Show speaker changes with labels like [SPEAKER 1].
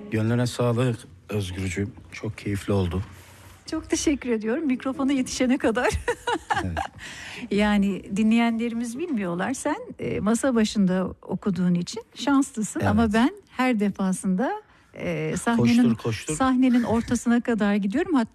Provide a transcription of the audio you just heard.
[SPEAKER 1] Gönlüne sağlık Özgürcüğüm. Çok keyifli oldu.
[SPEAKER 2] Çok teşekkür ediyorum. Mikrofona yetişene kadar.
[SPEAKER 1] Evet.
[SPEAKER 2] Yani dinleyenlerimiz bilmiyorlar. Sen masa başında okuduğun için şanslısın.
[SPEAKER 1] Evet.
[SPEAKER 2] Ama ben her defasında
[SPEAKER 1] Koştur.
[SPEAKER 2] sahnenin ortasına kadar gidiyorum. Hatta